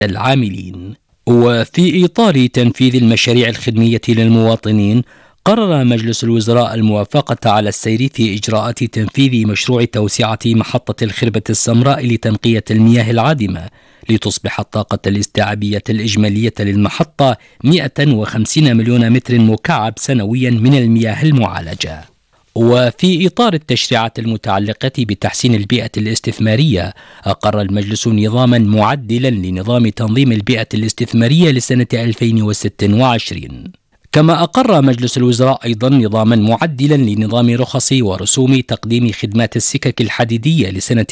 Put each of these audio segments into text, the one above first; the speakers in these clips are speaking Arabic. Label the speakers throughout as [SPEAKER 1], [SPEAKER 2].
[SPEAKER 1] العاملين. وفي إطار تنفيذ المشاريع الخدمية للمواطنين، قرر مجلس الوزراء الموافقة على السير في إجراءات تنفيذ مشروع توسعة محطة الخربة السمراء لتنقية المياه العادمة، لتصبح الطاقة الاستيعابية الإجمالية للمحطة 150 مليون متر مكعب سنويا من المياه المعالجة. وفي إطار التشريعات المتعلقة بتحسين البيئة الاستثمارية، أقر المجلس نظاما معدلا لنظام تنظيم البيئة الاستثمارية لسنة 2026. كما أقر مجلس الوزراء أيضا نظاما معدلا لنظام رخص ورسوم تقديم خدمات السكك الحديدية لسنة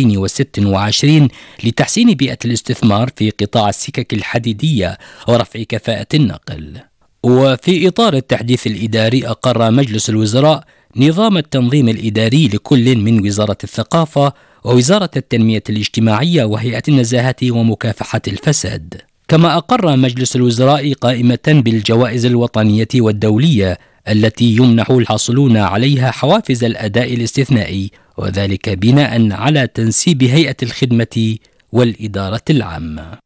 [SPEAKER 1] 2026 لتحسين بيئة الاستثمار في قطاع السكك الحديدية ورفع كفاءة النقل. وفي إطار التحديث الإداري، أقر مجلس الوزراء نظام التنظيم الإداري لكل من وزارة الثقافة ووزارة التنمية الاجتماعية وهيئة النزاهة ومكافحة الفساد. كما أقر مجلس الوزراء قائمة بالجوائز الوطنية والدولية التي يمنح الحاصلون عليها حوافز الأداء الاستثنائي، وذلك بناء على تنسيب هيئة الخدمة والإدارة العامة.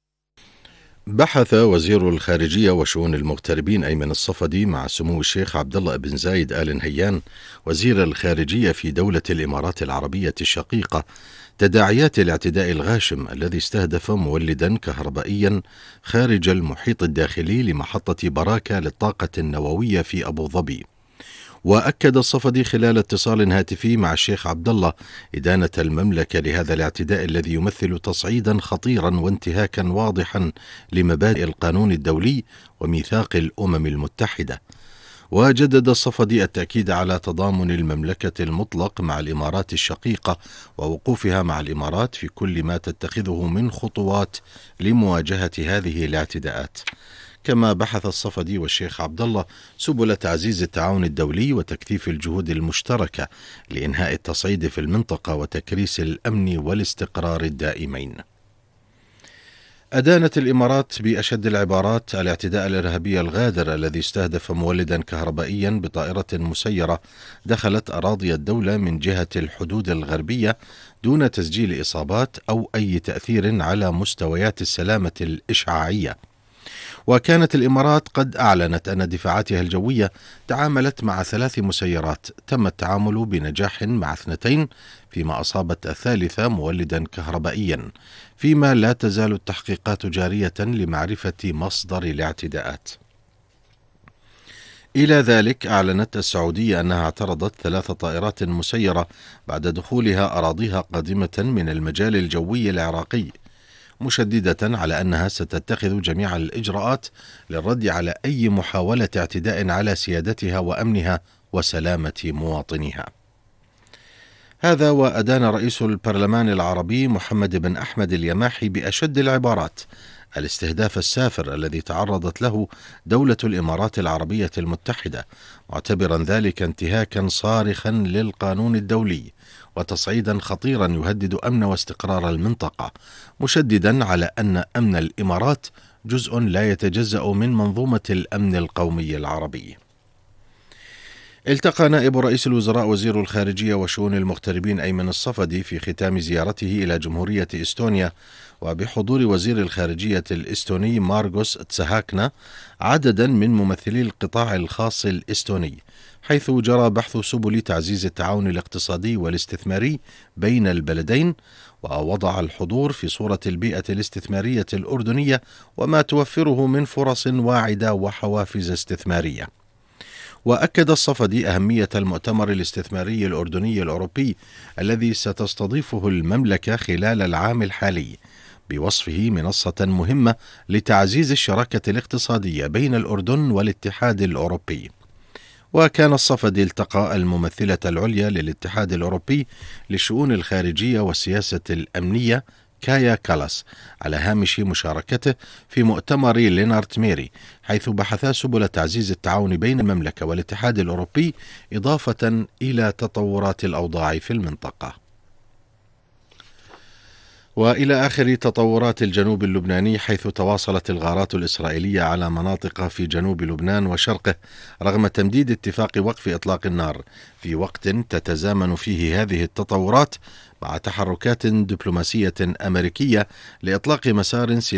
[SPEAKER 2] بحث وزير الخارجية وشؤون المغتربين أيمن الصفدي مع سمو الشيخ عبد الله بن زايد آل نهيان وزير الخارجية في دولة الإمارات العربية الشقيقة تداعيات الاعتداء الغاشم الذي استهدف مولدا كهربائيا خارج المحيط الداخلي لمحطة براكة للطاقة النووية في أبو ظبي. وأكد الصفدي خلال اتصال هاتفي مع الشيخ عبد الله إدانة المملكة لهذا الاعتداء الذي يمثل تصعيدا خطيرا وانتهاكا واضحا لمبادئ القانون الدولي وميثاق الأمم المتحدة. وجدد الصفدي التأكيد على تضامن المملكة المطلق مع الإمارات الشقيقة ووقوفها مع الإمارات في كل ما تتخذه من خطوات لمواجهة هذه الاعتداءات. كما بحث الصفدي والشيخ عبد الله سبل تعزيز التعاون الدولي وتكثيف الجهود المشتركة لإنهاء التصعيد في المنطقة وتكريس الأمن والاستقرار الدائمين. أدانت الإمارات بأشد العبارات الاعتداء الإرهابي الغادر الذي استهدف مولدا كهربائيا بطائرة مسيرة دخلت أراضي الدولة من جهة الحدود الغربية دون تسجيل إصابات أو أي تأثير على مستويات السلامة الإشعاعية. وكانت الإمارات قد أعلنت أن دفاعاتها الجوية تعاملت مع 3 مسيرات، تم التعامل بنجاح مع 2 فيما أصابت الثالثة مولدا كهربائيا، فيما لا تزال التحقيقات جارية لمعرفة مصدر الاعتداءات. إلى ذلك أعلنت السعودية أنها اعترضت 3 طائرات مسيرة بعد دخولها أراضيها قادمة من المجال الجوي العراقي، مشددة على أنها ستتخذ جميع الإجراءات للرد على أي محاولة اعتداء على سيادتها وأمنها وسلامة مواطنيها. هذا وأدان رئيس البرلمان العربي محمد بن أحمد اليماحي بأشد العبارات الاستهداف السافر الذي تعرضت له دولة الإمارات العربية المتحدة، معتبرا ذلك انتهاكا صارخا للقانون الدولي وتصعيدا خطيرا يهدد أمن واستقرار المنطقة، مشددا على أن أمن الإمارات جزء لا يتجزأ من منظومة الأمن القومي العربي. التقى نائب رئيس الوزراء وزير الخارجية وشؤون المغتربين أيمن الصفدي في ختام زيارته إلى جمهورية إستونيا وبحضور وزير الخارجية الإستوني مارغوس تساهاكنا عددا من ممثلي القطاع الخاص الإستوني، حيث جرى بحث سبل تعزيز التعاون الاقتصادي والاستثماري بين البلدين، ووضع الحضور في صورة البيئة الاستثمارية الأردنية وما توفره من فرص واعدة وحوافز استثمارية. وأكد الصفدي أهمية المؤتمر الاستثماري الأردني الأوروبي الذي ستستضيفه المملكة خلال العام الحالي، بوصفه منصة مهمة لتعزيز الشراكة الاقتصادية بين الأردن والاتحاد الأوروبي. وكان الصفدي التقى الممثلة العليا للاتحاد الأوروبي للشؤون الخارجية والسياسة الأمنية كايا كالاس على هامش مشاركته في مؤتمر لينارت ميري، حيث بحثا سبل تعزيز التعاون بين المملكة والاتحاد الأوروبي إضافة إلى تطورات الأوضاع في المنطقة. وإلى آخر تطورات الجنوب اللبناني، حيث تواصلت الغارات الإسرائيلية على مناطق في جنوب لبنان وشرقه رغم تمديد اتفاق وقف إطلاق النار، في وقت تتزامن فيه هذه التطورات مع تحركات دبلوماسية أمريكية لإطلاق مسار